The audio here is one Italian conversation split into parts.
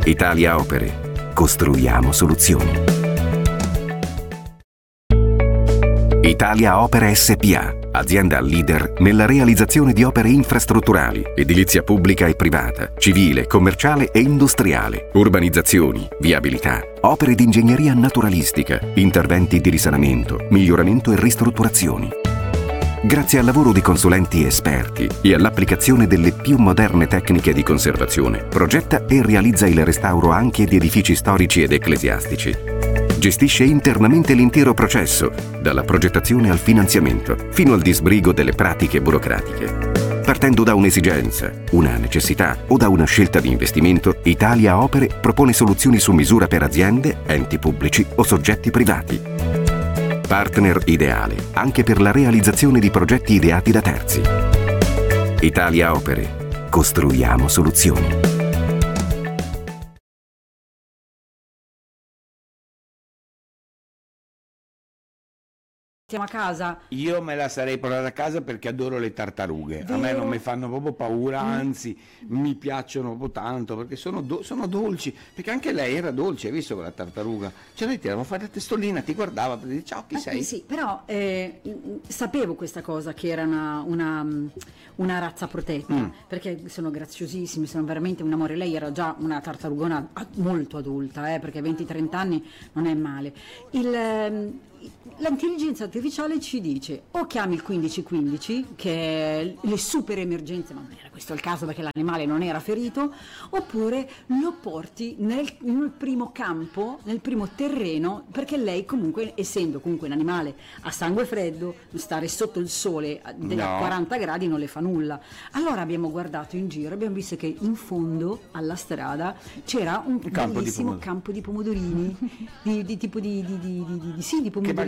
Italia Opere. Costruiamo soluzioni. Italia Opere SpA, azienda leader nella realizzazione di opere infrastrutturali, edilizia pubblica e privata, civile, commerciale e industriale, urbanizzazioni, viabilità, opere di ingegneria naturalistica, interventi di risanamento, miglioramento e ristrutturazioni. Grazie al lavoro di consulenti esperti e all'applicazione delle più moderne tecniche di conservazione, progetta e realizza il restauro anche di edifici storici ed ecclesiastici. Gestisce internamente l'intero processo, dalla progettazione al finanziamento, fino al disbrigo delle pratiche burocratiche. Partendo da un'esigenza, una necessità o da una scelta di investimento, Italia Opere propone soluzioni su misura per aziende, enti pubblici o soggetti privati. Partner ideale anche per la realizzazione di progetti ideati da terzi. Italia Opere. Costruiamo soluzioni. A casa? Io me la sarei portata a casa perché adoro le tartarughe. Vero? A me non mi fanno proprio paura, anzi mi piacciono proprio tanto perché sono dolci. Perché anche lei era dolce, hai visto quella tartaruga? Cioè noi ti eravamo fare la testolina, ti guardava, ti diceva ciao, chi sei? Sì, però sapevo questa cosa che era una razza protetta, perché sono graziosissimi, sono veramente un amore. Lei era già una tartarugona molto adulta, perché 20-30 anni non è male. L'intelligenza artificiale ci dice o chiami il 1515, che è le super emergenze, ma non era questo il caso perché l'animale non era ferito, oppure lo porti nel primo campo, nel primo terreno, perché lei comunque, essendo comunque un animale a sangue freddo, stare sotto il sole da 40 gradi non le fa nulla. Allora abbiamo guardato in giro, abbiamo visto che in fondo alla strada c'era un bellissimo campo di pomodorini, di tipo di pomodorini. Che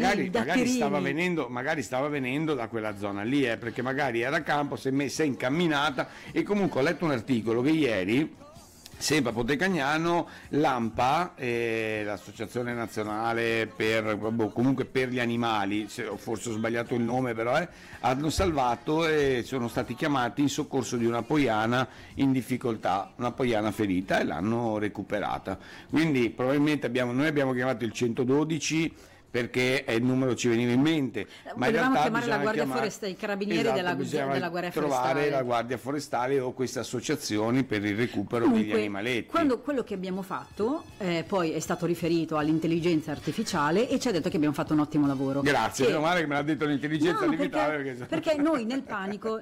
magari stava venendo da quella zona lì, perché magari era a campo, si è messa incamminata. E comunque ho letto un articolo che ieri, sempre a Pontecagnano, l'ANPA, l'Associazione Nazionale comunque per gli animali, forse ho sbagliato il nome però, hanno salvato e sono stati chiamati in soccorso di una poiana in difficoltà, una poiana ferita, e l'hanno recuperata. Quindi probabilmente noi abbiamo chiamato il 112 perché è il numero ci veniva in mente, ma in realtà chiamare la Guardia Forestale, i carabinieri della Guardia Forestale, trovare la Guardia Forestale o queste associazioni per il recupero degli animaletti. Quello che abbiamo fatto poi è stato riferito all'intelligenza artificiale e ci ha detto che abbiamo fatto un ottimo lavoro. Grazie, meno male che me l'ha detto l'intelligenza artificiale, perché noi nel panico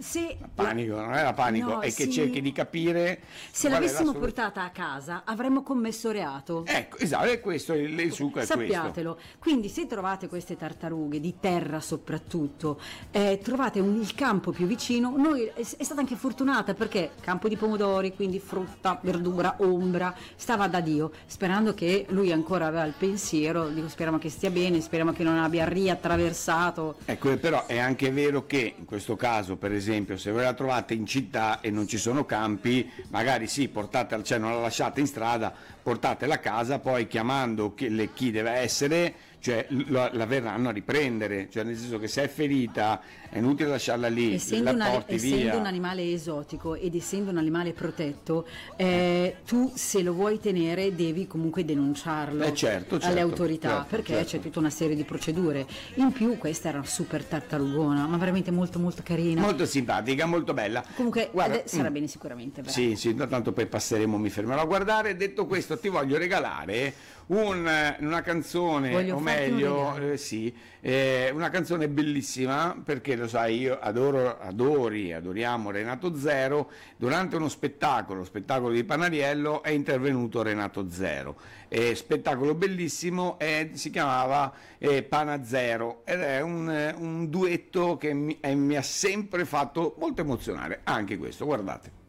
non era panico, è che cerchi di capire se l'avessimo portata a casa avremmo commesso reato. Ecco, esatto, e questo il succo è sappiatelo. questo. Quindi se trovate queste tartarughe di terra soprattutto, trovate il campo più vicino. Noi è stata anche fortunata perché campo di pomodori, quindi frutta, verdura, ombra, stava da Dio, sperando che lui ancora aveva il pensiero, speriamo che stia bene, speriamo che non abbia riattraversato. Ecco, però è anche vero che in questo caso, per esempio, se voi la trovate in città e non ci sono campi, magari sì, cioè non la lasciate in strada, portatela a casa, poi chiamando chi deve essere, cioè la verranno a riprendere, cioè nel senso che se è ferita è inutile lasciarla lì, essendo via. un animale esotico ed essendo un animale protetto, tu se lo vuoi tenere devi comunque denunciarlo certo, alle autorità, perché certo. c'è tutta una serie di procedure. In più questa era una super tartarugona, ma veramente molto molto carina, molto simpatica, molto bella. Comunque sarà bene sicuramente. Sì, tanto poi passeremo, mi fermerò a guardare. Detto questo, ti voglio regalare una canzone, o meglio, una canzone bellissima, perché lo sai, io adoriamo Renato Zero. Durante lo spettacolo di Panariello è intervenuto Renato Zero, spettacolo bellissimo, si chiamava Pana Zero, ed è un duetto che mi ha sempre fatto molto emozionare, anche questo, guardate.